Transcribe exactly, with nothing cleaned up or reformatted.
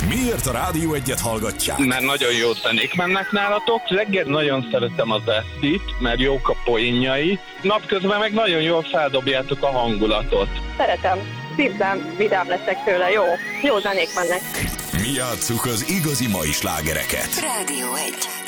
Miért a Rádió Egyet hallgatják? Mert nagyon jó zenék mennek nálatok. Reggel nagyon szeretem az Estit, mert jók a poénjai. Napközben meg nagyon jól feldobjátok a hangulatot. Szeretem. Szívem, vidám leszek tőle. Jó. Jó zenék mennek. Mi játsszuk az igazi mai slágereket. Rádió egy.